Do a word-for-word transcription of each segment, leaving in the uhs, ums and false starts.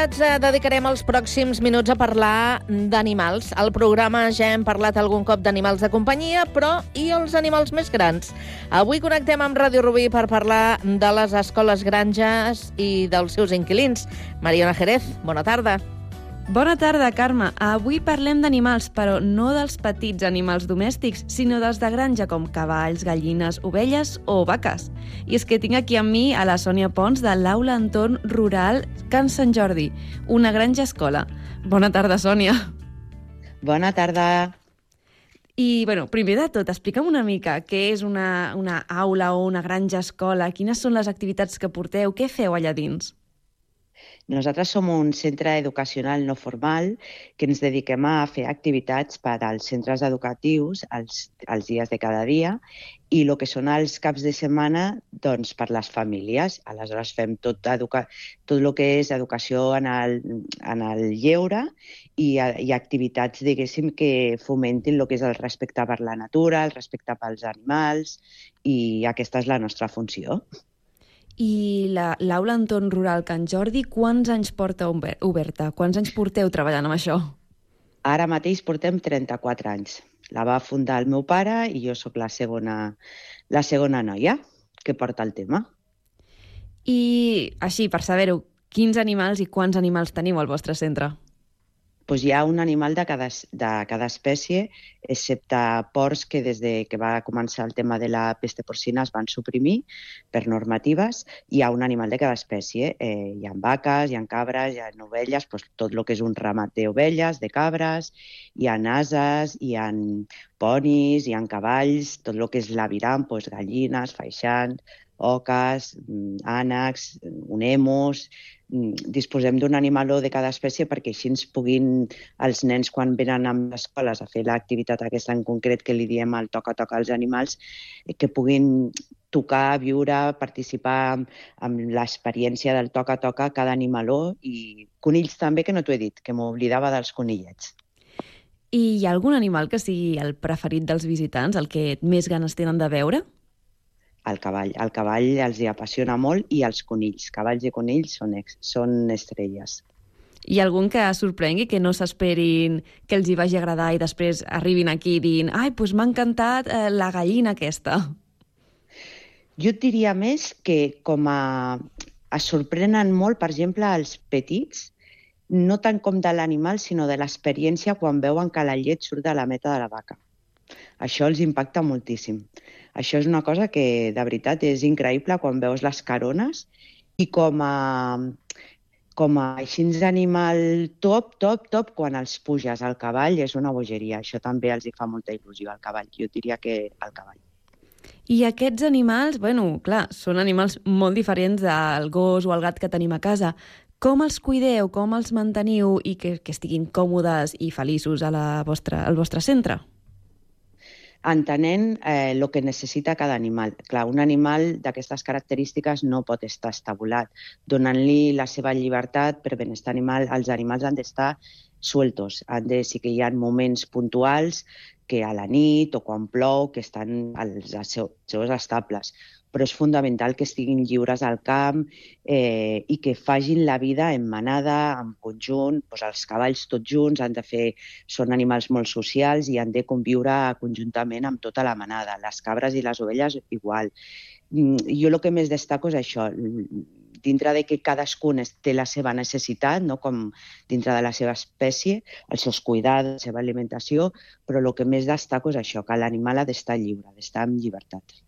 convidats eh, dedicarem els pròxims minuts a parlar d'animals. Al programa ja hem parlat algun cop d'animals de companyia, però i els animals més grans? Avui connectem amb Ràdio Rubí per parlar de les escoles granges i dels seus inquilins. Mariona Jerez, bona tarda. Bona tarda, Carme. Avui parlem d'animals, però no dels petits animals domèstics, sinó dels de granja, com cavalls, gallines, ovelles o vaques. I és que tinc aquí amb mi a la Sònia Pons de l'Aula Entorn Rural Can Sant Jordi, una granja escola. Bona tarda, Sònia. Bona tarda. I, bueno, primer de tot, explica'm una mica què és una, una aula o una granja escola, quines són les activitats que porteu, què feu allà dins? Nosaltres som un centre educacional no formal que ens dediquem a fer activitats per als centres educatius els, els dies de cada dia i el que són els caps de setmana doncs, per les famílies. Aleshores fem tot, educa... tot el que és educació en el, en el lleure i, i activitats, diguéssim, que fomentin el que és el respecte per la natura, el respecte pels animals, i aquesta és la nostra funció. I l'Aula Entorn Rural Can Jordi, quants anys porta oberta? Quants anys porteu treballant amb això? Ara mateix portem trenta-quatre anys. La va fundar el meu pare i jo sóc la segona, la segona noia que porta el tema. I així, per saber-ho, quins animals i quants animals teniu al vostre centre? Doncs hi ha un animal de cada, de cada espècie, excepte porcs que des de que va començar el tema de la peste porcina es van suprimir per normatives. Hi ha un animal de cada espècie. Eh, hi ha vaques, hi ha cabres, hi ha ovelles, doncs tot el que és un ramat d'ovelles, de cabres, hi ha ases, hi ha ponis, hi ha cavalls, tot el que és l'aviram, doncs gallines, faixans, oques, ànecs, unemos. Disposem d'un animaló de cada espècie perquè així ens puguin els nens, quan venen a les escoles a fer l'activitat aquesta en concret que li diem el toca-toca als animals, que puguin tocar, viure, participar amb l'experiència del toca-toca cada animaló, i conills també, que no t'ho he dit, que m'oblidava dels conillets. I hi ha algun animal que sigui el preferit dels visitants, el que més ganes tenen de veure? El cavall. El cavall els hi apassiona molt, i els conills. Cavalls i conills són, ex, són estrelles. Hi ha algun que sorprengui, que no s'esperin que els hi vagi agradar i després arribin aquí dient «Ai, doncs m'ha encantat eh, la gallina aquesta». Jo et diria més que com a... es sorprenen molt, per exemple, els petits, no tant com de l'animal, sinó de l'experiència quan veuen que la llet surt de la meta de la vaca. Això els impacta moltíssim. Això és una cosa que, de veritat, és increïble quan veus les carones, i com a, com a així d'animal top, top, top, quan els puges al cavall és una bogeria. Això també els hi fa molta il·lusió al cavall. Jo diria que al cavall. I aquests animals, bueno, clar, són animals molt diferents del gos o el gat que tenim a casa. Com els cuideu, com els manteniu i que, que estiguin còmodes i feliços a la vostra, al vostre centre? Entenent eh, el que necessita cada animal. Clar, un animal d'aquestes característiques no pot estar estabulat. Donant-li la seva llibertat per benestar animal, els animals han d'estar sueltos. Han de, sí que hi ha moments puntuals, que a la nit o quan plou, que estan als seus estables. Però és fundamental que estiguin lliures al camp eh, i que facin la vida en manada, en conjunt. Doncs els cavalls tots junts han de fer, són animals molt socials i han de conviure conjuntament amb tota la manada. Les cabres i les ovelles igual. Jo el que més destaco és això, dintre de que cadascun té la seva necessitat, no? Com dintre de la seva espècie, els seus cuidats, la seva alimentació, però el que més destaco és això, que l'animal ha d'estar lliure, ha d'estar en llibertat.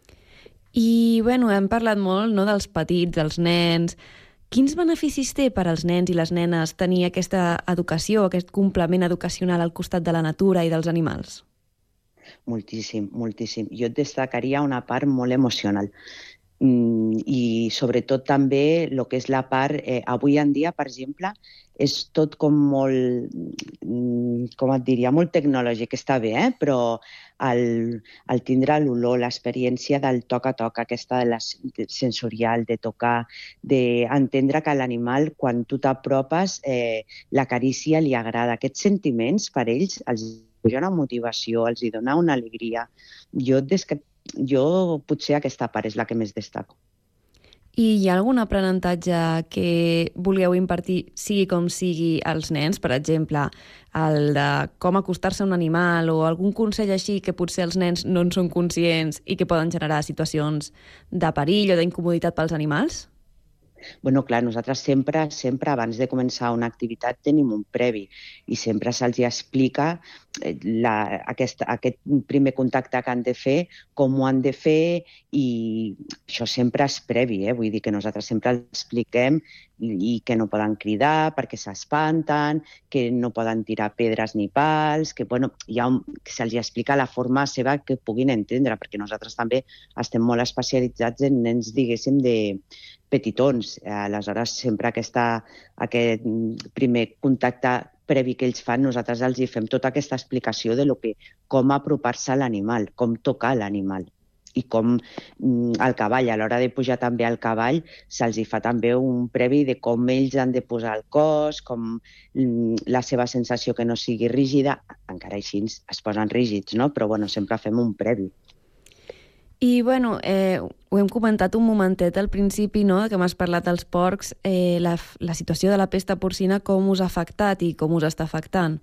I, bueno, hem parlat molt, no?, dels petits, dels nens. Quins beneficis té per als nens i les nenes tenir aquesta educació, aquest complement educacional al costat de la natura i dels animals? Moltíssim, moltíssim. Jo et destacaria una part molt emocional. Mm, i sobretot també el que és la part, eh, avui en dia, per exemple, és tot com molt, com et diria, molt tecnològic, està bé, eh? Però el, el tindre l'olor, l'experiència del toca-toca, aquesta de la sensorial, de tocar, d'entendre que l'animal, quan tu t'apropes, eh, la carícia li agrada. Aquests sentiments, per ells, els dona motivació, els dona una alegria. Jo, des que, jo potser aquesta part és la que més destaco. I hi ha algun aprenentatge que vulgueu impartir, sigui com sigui, als nens? Per exemple, el de com acostar-se a un animal o algun consell així que potser els nens no en són conscients i que poden generar situacions de perill o d'incomoditat pels animals? Bueno, clar, nosaltres sempre, sempre abans de començar una activitat tenim un previ i sempre se'ls explica la, aquest, aquest primer contacte que han de fer, com ho han de fer, i això sempre és previ, eh? Vull dir que nosaltres sempre els expliquem i, i que no poden cridar perquè s'espanten, que no poden tirar pedres ni pals, que, bueno, ja un, que se'ls explica la forma seva que puguin entendre, perquè nosaltres també estem molt especialitzats en nens, diguéssim, de petitons. Aleshores, sempre aquesta, aquest primer contacte previ que ells fan, nosaltres els hi fem tota aquesta explicació de lo que, com apropar-se a l'animal, com tocar l'animal. I com el cavall, a l'hora de pujar també al cavall, se'ls hi fa també un previ de com ells han de posar el cos, com la seva sensació que no sigui rígida, encara així es posen rígids, no? Però bueno, sempre fem un previ. I, bueno, eh, ho hem comentat un momentet al principi, no?, que m'has parlat dels porcs, eh, la, la situació de la pesta porcina, com us ha afectat i com us està afectant?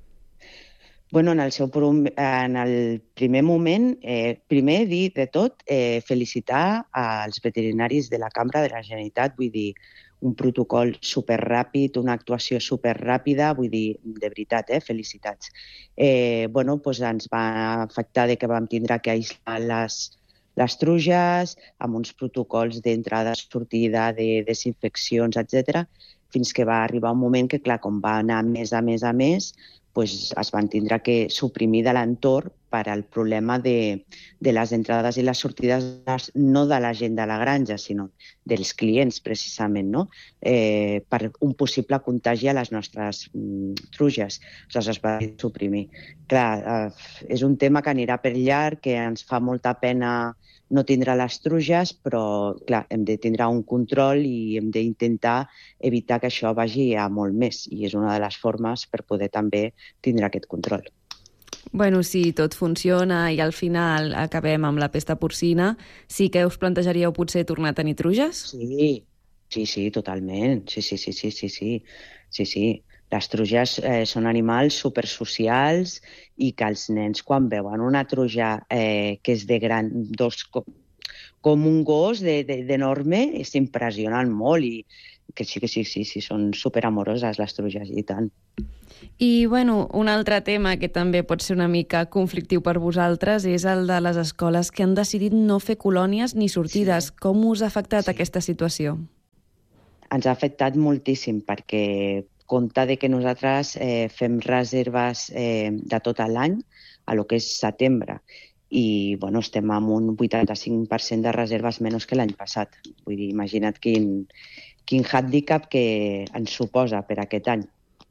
Bueno, en el, seu, en el primer moment, eh, primer dir de tot, eh, felicitar als veterinaris de la Cambra de la Generalitat, vull dir, un protocol superràpid, una actuació superràpida, vull dir, de veritat, eh, felicitats. Eh, bueno, doncs ens va afectar de que vam tindre que aïslar les, les truges, amb uns protocols d'entrada, sortida, de desinfeccions, etcètera, fins que va arribar un moment que, clar, com va anar més a més a més, pues es van tindre que suprimir de l'entorn per al problema de, de les entrades i les sortides, no de la gent de la granja, sinó dels clients, precisament, no? Eh, per un possible contagi a les nostres mm, truges. Aleshores es va suprimir. Clar, eh, és un tema que anirà per llarg, que ens fa molta pena no tindre les truges, però clar, hem de tindre un control i hem d'intentar evitar que això vagi a molt més. I és una de les formes per poder també tindre aquest control. Bueno, si tot funciona i al final acabem amb la pesta porcina, sí que us plantejaríeu potser tornar a tenir truges? Sí, sí, sí, totalment. Sí, sí, sí, sí, sí, sí. sí, sí. Les truges eh, són animals supersocials i que els nens, quan veuen una truja eh, que és de gran, dos, com, com un gos d'enorme, de, de, és impressionant molt i que sí, que sí, sí, sí, són superamoroses les truges, i tant. I, bueno, un altre tema que també pot ser una mica conflictiu per vosaltres és el de les escoles que han decidit no fer colònies ni sortides. Sí. Com us ha afectat sí. aquesta situació? Ens ha afectat moltíssim perquè compte de que nosaltres eh, fem reserves eh, de tot l'any a lo que és setembre i bueno, estem amb un vuitanta-cinc per cent de reserves menys que l'any passat. Vull dir, imagina't quin, quin handicap que ens suposa per aquest any.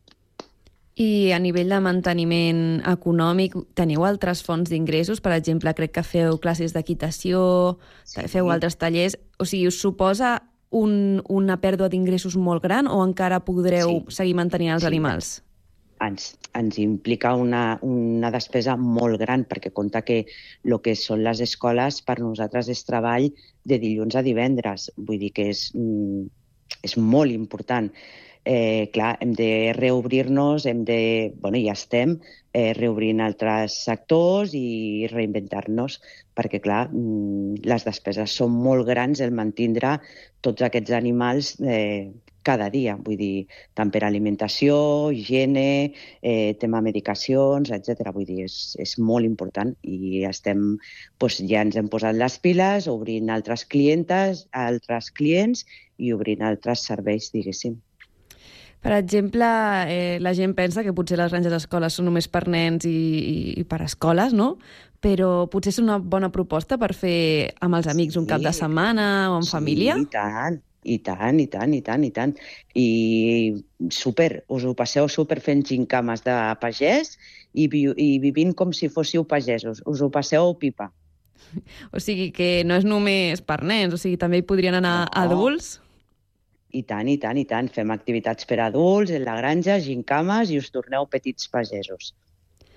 I a nivell de manteniment econòmic, teniu altres fonts d'ingressos? Per exemple, crec que feu classes d'equitació, sí. feu altres tallers. O sigui, us suposa un, una pèrdua d'ingressos molt gran o encara podreu sí. seguir mantenint els sí. animals? Ens, ens implica una, una despesa molt gran, perquè compta que el que són les escoles per nosaltres és treball de dilluns a divendres. Vull dir que és, és molt important. Eh, clar, hem de reobrir-nos, hem de, bueno, ja estem eh, reobrint altres sectors i reinventar-nos, perquè, clar, les despeses són molt grans el mantindre tots aquests animals eh, cada dia, vull dir, tant per alimentació, higiene, eh, tema medicacions, etcètera. Vull dir, és, és molt important i estem, doncs, ja ens hem posat les piles, obrint altres clientes, altres clients i obrint altres serveis, diguéssim. Per exemple, eh, la gent pensa que potser les granges escoles són només per nens i, i, i per escoles, no? Però potser és una bona proposta per fer amb els amics sí. un cap de setmana o en sí, família? I tant, i tant, i tant, i tant, i tant. I super, us ho passeu super fent gincames de pagès i, vi i vivint com si fóssiu pagesos. Us ho passeu pipa. O sigui que no és només per nens, o sigui, també hi podrien anar no. adults? I tant, i tant, i tant. Fem activitats per adults, en la granja, gincames, i us torneu petits pagesos.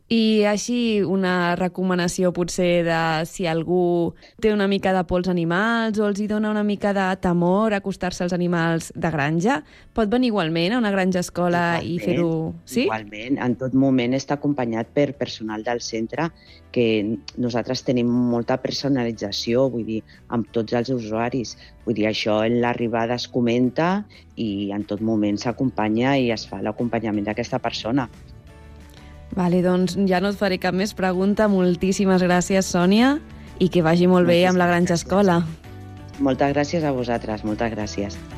I així una recomanació potser de si algú té una mica de por als animals o els hi dona una mica de temor acostar-se als animals de granja, pot venir igualment a una granja escola igualment, i fer-ho... Sí? Igualment, en tot moment està acompanyat per personal del centre, que nosaltres tenim molta personalització, vull dir, amb tots els usuaris. Vull dir, això en l'arribada es comenta i en tot moment s'acompanya i es fa l'acompanyament d'aquesta persona. Vale, doncs ja no et faré cap més pregunta. Moltíssimes gràcies, Sònia, i que vagi molt bé amb la granja escola. Moltes gràcies a vosaltres, moltes gràcies.